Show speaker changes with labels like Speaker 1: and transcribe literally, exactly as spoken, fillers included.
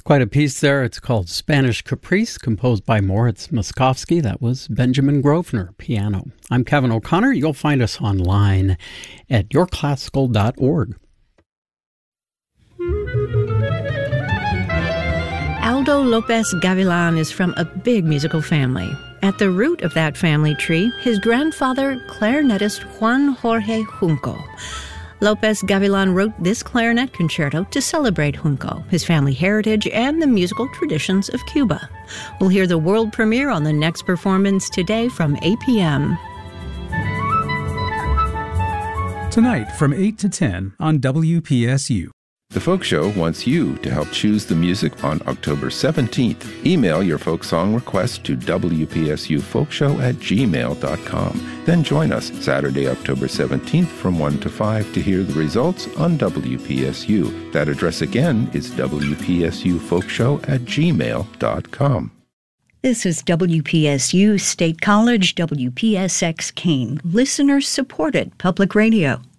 Speaker 1: Quite a piece there. It's called Spanish Caprice, composed by Moritz Moskowski. That was Benjamin Grosvenor, piano. I'm Kevin O'Connor. You'll find us online at your classical dot org.
Speaker 2: Aldo Lopez Gavilan is from a big musical family. At the root of that family tree, his grandfather, clarinetist Juan Jorge Junco. Lopez Gavilan wrote this clarinet concerto to celebrate Junco, his family heritage, and the musical traditions of Cuba. We'll hear the world premiere on the next performance today from eight p.m.
Speaker 3: Tonight from eight to ten on W P S U.
Speaker 4: The Folk Show wants you to help choose the music on October seventeenth. Email your folk song request to W P S U folkshow at gmail dot com. Then join us Saturday, October seventeenth from one to five to hear the results on W P S U. That address again is W P S U folkshow at gmail dot com.
Speaker 5: This is W P S U State College, W P S X Keene, listener-supported public radio.